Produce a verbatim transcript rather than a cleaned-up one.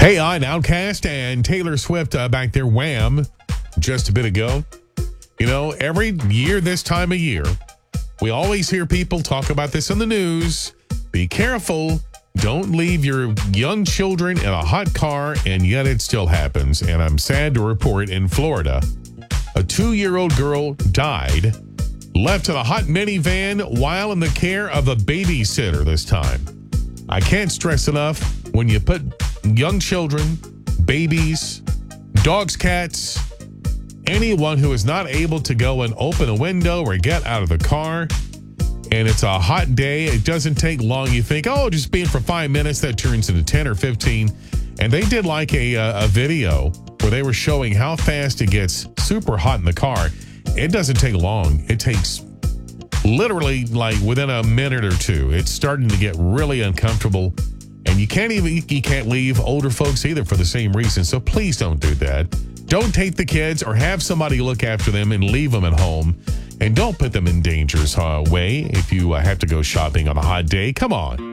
Hey, I'm Outkast and Taylor Swift uh, back there, Wham, just a bit ago. You know, every year this time of year, we always hear people talk about this in the news. Be careful. Don't leave your young children in a hot car, and yet it still happens. And I'm sad to report in Florida, a two-year-old girl died, left in a hot minivan while in the care of a babysitter this time. I can't stress enough, when you put young children, babies, dogs, cats, anyone who is not able to go and open a window or get out of the car, and it's a hot day, it doesn't take long. You think, oh, just being for five minutes, that turns into ten or fifteen. And they did like a, a video where they were showing how fast it gets super hot in the car. It doesn't take long. It takes literally like within a minute or two. It's starting to get really uncomfortable. And you can't even, you can't leave older folks either for the same reason. So please don't do that. Don't take the kids or have somebody look after them and leave them at home. And don't put them in danger's uh, way if you uh, have to go shopping on a hot day. Come on.